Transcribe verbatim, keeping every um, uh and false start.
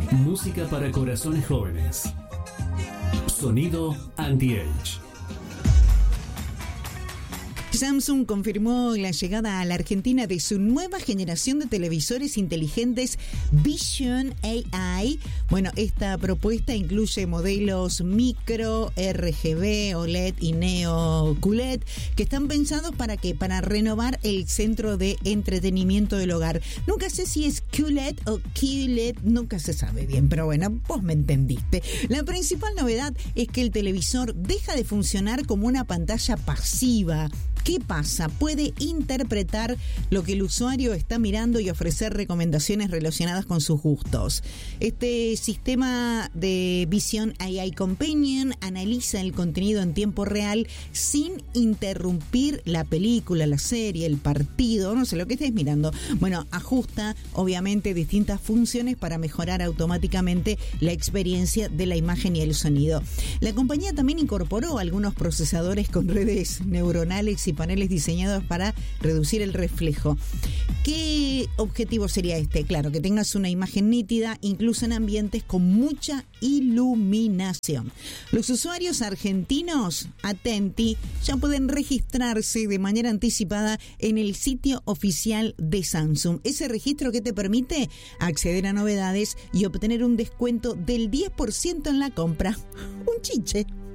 Música para corazones jóvenes. Sonido anti-age. Samsung confirmó la llegada a la Argentina de su nueva generación de televisores inteligentes Vision A I. Bueno, esta propuesta incluye modelos micro, R G B, O L E D y Neo Q L E D que están pensados para qué, para renovar el centro de entretenimiento del hogar. Nunca sé si es Q L E D o Q L E D, nunca se sabe bien, pero bueno, vos me entendiste. La principal novedad es que el televisor deja de funcionar como una pantalla pasiva. ¿Qué pasa? Puede interpretar lo que el usuario está mirando y ofrecer recomendaciones relacionadas con sus gustos. Este sistema de Vision A I Companion analiza el contenido en tiempo real sin interrumpir la película, la serie, el partido, no sé, lo que estés mirando. Bueno, ajusta obviamente distintas funciones para mejorar automáticamente la experiencia de la imagen y el sonido. La compañía también incorporó algunos procesadores con redes neuronales y paneles diseñados para reducir el reflejo. ¿Qué objetivo sería este? Claro, que tengas una imagen nítida, incluso en ambientes con mucha iluminación. Los usuarios argentinos, atenti, ya pueden registrarse de manera anticipada en el sitio oficial de Samsung. Ese registro que te permite acceder a novedades y obtener un descuento del diez por ciento en la compra. Un chiche.